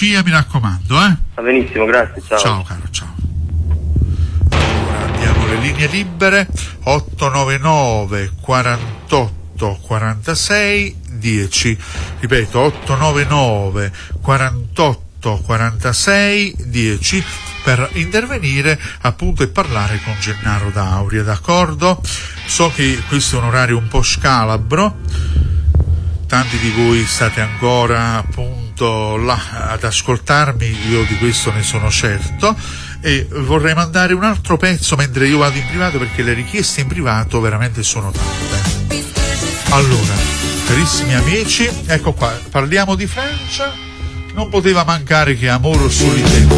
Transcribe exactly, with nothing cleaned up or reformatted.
regia, mi raccomando, eh? Va benissimo, grazie, ciao. Ciao caro, ciao. Allora, abbiamo le linee libere, otto nove nove quarantotto quarantasei dieci, ripeto, otto nove nove quarantotto quarantasei dieci, per intervenire appunto e parlare con Gennaro D'Auria, d'accordo? So che questo è un orario un po' scalabro, tanti di voi state ancora appunto là ad ascoltarmi, io di questo ne sono certo, e vorrei mandare un altro pezzo mentre io vado in privato, perché le richieste in privato veramente sono tante. Allora, carissimi amici, ecco qua, parliamo di Francia, non poteva mancare che Amore Solitaire.